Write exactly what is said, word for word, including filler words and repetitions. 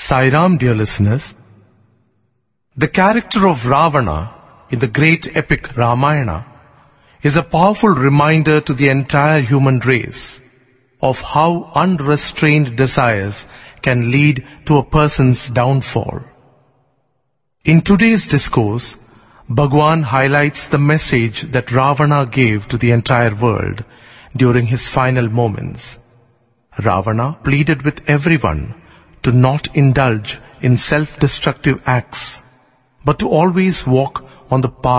Sai Ram, dear listeners. The character of Ravana in the great epic Ramayana is a powerful reminder to the entire human race of how unrestrained desires can lead to a person's downfall. In today's discourse, Bhagwan highlights the message that Ravana gave to the entire world during his final moments. Ravana pleaded with everyone to not indulge in self-destructive acts, but to always walk on the path